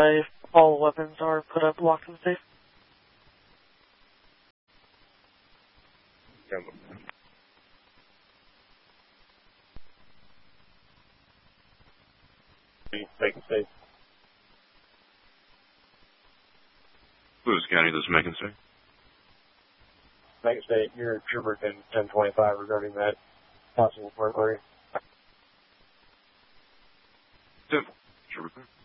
verify if all weapons are put up locked in the safe. Macon State. Lewis County, this is Macon State. Macon State, you're trooper 1025 regarding that possible burglary. Trooper.